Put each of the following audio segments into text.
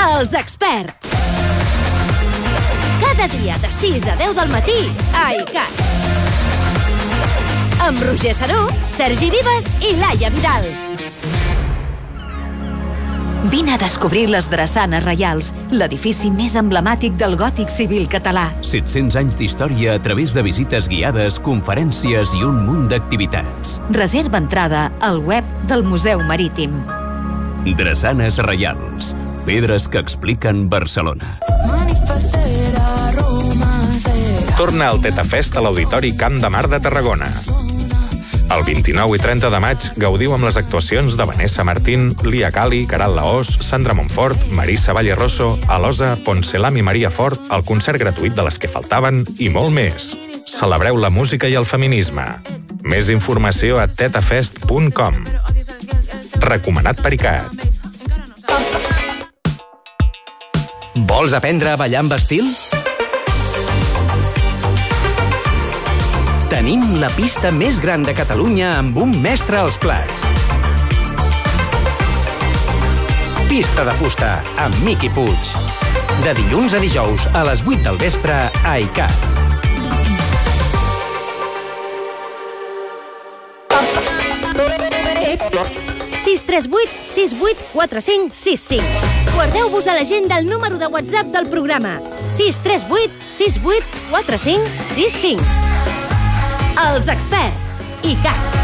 Els experts. Cada dia de 6 a 10 del matí a ICAT. Amb Roger Saró, Sergi Vives i Laia Vidal. Vine a descobrir les drassanes reials, l'edifici més emblemàtic del gòtic civil català. 700 anys d'història a través de visites guiades, conferències i un munt d'activitats. Reserva entrada al web del Museu Marítim. Drassanes reials, pedres que expliquen Barcelona. Torna al TETAFest a l'Auditori Camp de Mar de Tarragona. El 29 i 30 de maig gaudiu amb les actuacions de Vanessa Martín, Lia Cali, Caral Laós, Sandra Montfort, Marisa Valleroso, Alosa, Poncelam i Maria Fort, el concert gratuït de Les que faltaven i molt més. Celebreu la música i el feminisme. Més informació a tetafest.com. Recomanat per ICAT. Vols aprendre a ballar amb estil? Tenim la pista més gran de Catalunya amb un mestre als plats. Pista de fusta amb Miqui Puig. De dilluns a dijous a les 8 del vespre a ICAT. Guardeu-vos a l'agenda el número de WhatsApp del programa. 638 68 45 65. Els experts. ICAT.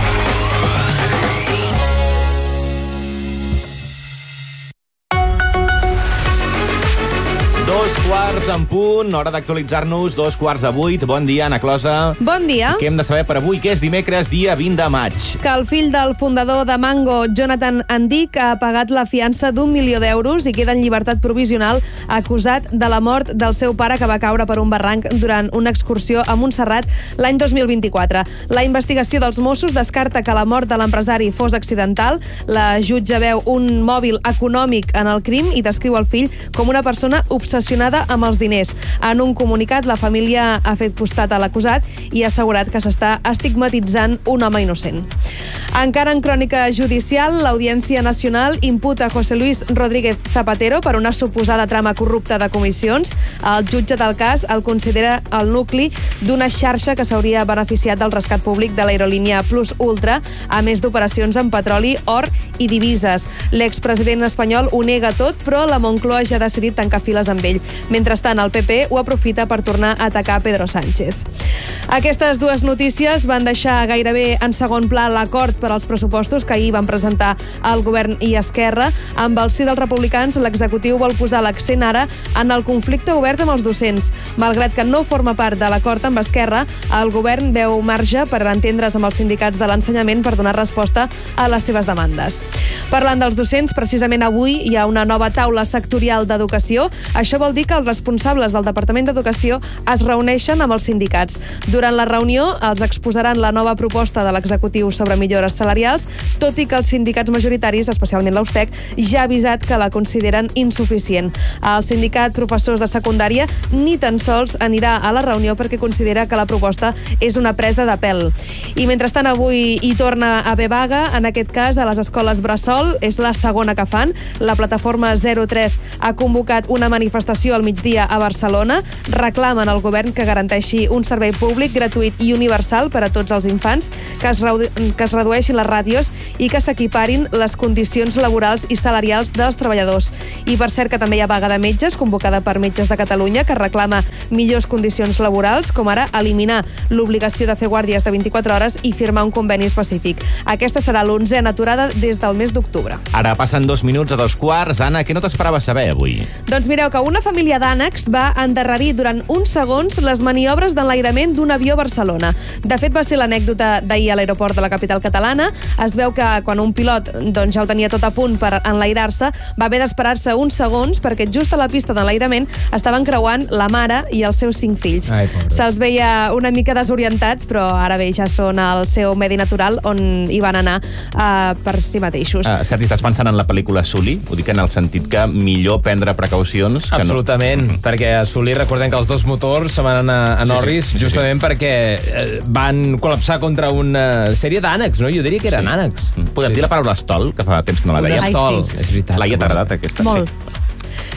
Quarts en punt, hora d'actualitzar-nos, 7:45. Bon dia, Anna Closa. Bon dia. Què hem de saber per avui, que és dimecres, dia 20 de maig? Que el fill del fundador de Mango, Jonathan Andic, ha pagat la fiança d'1 milió d'euros i queda en llibertat provisional acusat de la mort del seu pare que va caure per un barranc durant una excursió a Montserrat l'any 2024. La investigació dels Mossos descarta que la mort de l'empresari fos accidental. La jutge veu un mòbil econòmic en el crim i descriu el fill com una persona obsessionada amb els diners. En un comunicat, la família ha fet costat a l'acusat i ha assegurat que s'està estigmatitzant un home innocent. Encara en crònica judicial, l'Audiència Nacional imputa José Luis Rodríguez Zapatero per una suposada trama corrupta de comissions. El jutge del cas el considera el nucli d'una xarxa que s'hauria beneficiat del rescat públic de l'aerolínia Plus Ultra, a més d'operacions en petroli, or i divises. L'expresident espanyol ho nega tot, però la Moncloa ja ha decidit tancar files amb ell. Mentrestant, el PP ho aprofita per tornar a atacar Pedro Sánchez. Aquestes dues notícies van deixar gairebé en segon pla l'acord per als pressupostos que ahir van presentar el govern i Esquerra. Amb el sí dels republicans, l'executiu vol posar l'accent ara en el conflicte obert amb els docents. Malgrat que no forma part de l'acord amb Esquerra, el govern veu marge per entendre's amb els sindicats de l'ensenyament per donar resposta a les seves demandes. Parlant dels docents, precisament avui hi ha una nova taula sectorial d'educació. Això vol dir que els responsables del Departament d'Educació es reuneixen amb els sindicats. Durant la reunió els exposaran la nova proposta de l'executiu sobre millores salarials, tot i que els sindicats majoritaris, especialment l'USTEC, ja ha avisat que la consideren insuficient. El sindicat professors de secundària ni tan sols anirà a la reunió perquè considera que la proposta és una presa de pèl. I mentrestant avui hi torna a haver vaga, en aquest cas a les escoles Bressol, és la segona que fan. La plataforma 03 ha convocat una manifestació al migdia a Barcelona. Reclamen al govern que garanteixi un servei públic, gratuït i universal per a tots els infants, que es redueixin les ràtios i que s'equiparin les condicions laborals i salarials dels treballadors. I per cert que també hi ha vaga de metges, convocada per Metges de Catalunya, que reclama millors condicions laborals, com ara eliminar l'obligació de fer guàrdies de 24 hores i firmar un conveni específic. Aquesta serà l'11a aturada des del mes d'octubre. Ara passen 2 minuts a 2:15. Anna, què no t'esperaves saber avui? Doncs mireu que una família d'ànecs va endarrerir durant uns segons les maniobres d'enlairament d'un avió a Barcelona. De fet, va ser l'anècdota d'ahir a l'aeroport de la capital catalana. Es veu que quan un pilot ja ho tenia tot a punt per enlairar-se, va haver d'esperar-se uns segons perquè just a la pista d'enlairament estaven creuant la mare i els seus 5 fills. Se'ls veia una mica desorientats, però ara bé, ja són al seu medi natural on hi van anar per si mateixos. Sergi, estàs pensant en la pel·lícula Sully? Ho dic en el sentit que millor prendre precaucions... Absolutament, perquè a Sully recordem que els dos motors se van anar a Norris justament perquè van col·lapsar contra una sèrie d'ànecs, no? Jo diria que eren ànecs. Podem dir la paraula estol, que fa temps que no la veiem. Un estol, és veritat. Laia, t'ha agradat aquesta? Molt.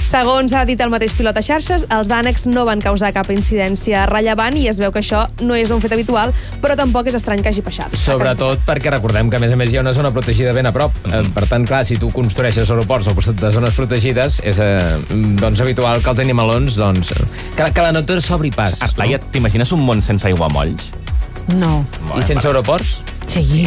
Segons ha dit el mateix pilot a xarxes, els ànecs no van causar cap incidència rellevant i es veu que això no és un fet habitual, però tampoc és estrany que hagi baixat. Sobretot perquè recordem que, a més, hi ha una zona protegida ben a prop. Per tant, clar, si tu construeixes aeroports al costat de zones protegides, és doncs, habitual que els animalons, doncs, que la natura s'obri pas. Laia, t'imagines un món sense aiguamolls? No. I sense aeroports? Sí.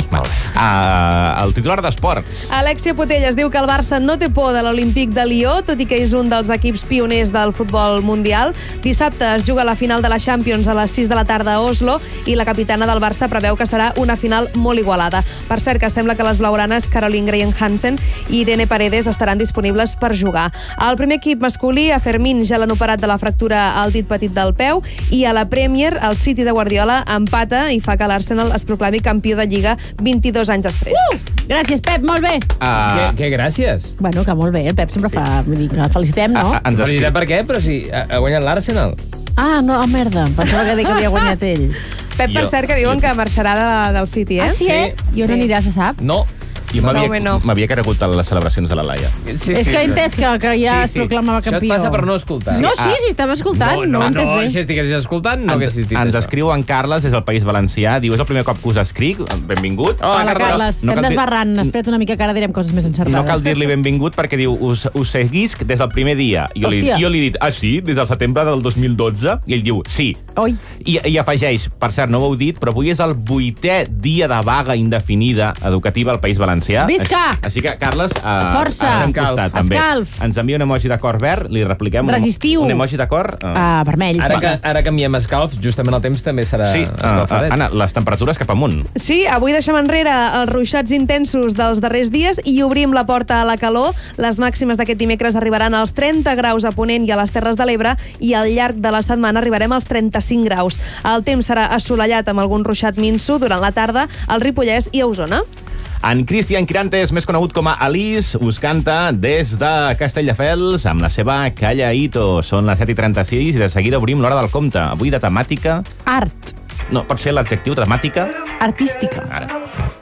El titular d'esports. Alexia Putellas diu que el Barça no té por de l'Olímpic de Lió, tot i que és un dels equips pioners del futbol mundial. Dissabte es juga la final de la Champions a les 6 de la tarda a Oslo i la capitana del Barça preveu que serà una final molt igualada. Per cert, que sembla que les blaugranes Caroline Graham Hansen i Irene Paredes estaran disponibles per jugar. Al primer equip masculí, a Fermín ja l'han operat de la fractura al dit petit del peu i a la Premier, el City de Guardiola empata i fa que l'Arsenal es proclami campió de Lliga 22 anys després. Gràcies, Pep, molt bé. Què gràcies? Bueno, que molt bé, el Pep sempre fa... Vull dir que el felicitem, no? Felicitem per què? Però si ha guanyat l'Arsenal. No, merda. Pensava que havia guanyat ell. Pep, per cert, que diuen que marxarà del City, eh? Ah, sí, eh? I on anirà, se sap? No. Jo m'havia cregut a les celebracions de la Laia. És que he entès que ja es proclamava campió. Això et passa per no escoltar. No, sí, estava escoltant, no ho he entès bé. Si estiguessis escoltant, no haguessis dit Ens escriu en Carles, des del País Valencià. Diu, és el primer cop que us escric. Benvingut. Hola, Carles. Estem desbarrant. Espera't una mica que ara direm coses més encertades. No cal dir-li benvingut perquè diu, us seguisc des del primer dia. Jo li he dit, sí? Des del setembre del 2012? I ell diu, sí. Oi. I afegeix, per cert, no ho heu dit, però avui és el 8è dia de vaga indefinida educativa al País Valencià. Visca! Així que, Carles, força! Escalf! Ens envia un emoji de cor verd, li repliquem resistiu. Un emoji de cor... vermell. Ara canviem escalf, justament el temps també serà escalfadet. Anna, les temperatures cap amunt. Sí, avui deixem enrere els ruixats intensos dels darrers dies i obrim la porta a la calor. Les màximes d'aquest dimecres arribaran als 30 graus a Ponent i a les Terres de l'Ebre i al llarg de la setmana arribarem als 35 graus. El temps serà assolellat amb algun ruixat minso durant la tarda al Ripollès i a Osona. En Cristian Quirantes, més conegut com a Alice, us canta des de Castelldefels amb la seva Calla Ito. Són les 7:36 i de seguida obrim l'hora del compte. Avui de temàtica... Art. No, pot ser l'adjectiu temàtica? Artística. Ara.